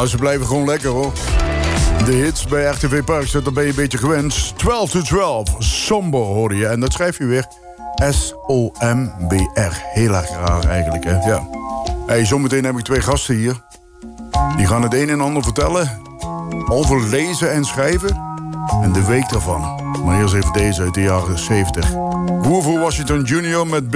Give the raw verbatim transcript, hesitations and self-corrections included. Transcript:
Nou, ze blijven gewoon lekker, hoor. De hits bij R T V Park, dat ben je een beetje gewend. twaalf to twaalf, Somber hoor je. En dat schrijf je weer S O M B R. Heel erg raar eigenlijk, hè. Ja. Hey, zometeen heb ik twee gasten hier. Die gaan het een en ander vertellen over lezen en schrijven en de week daarvan. Maar eerst even deze uit de jaren zeventig. Grover Washington junior met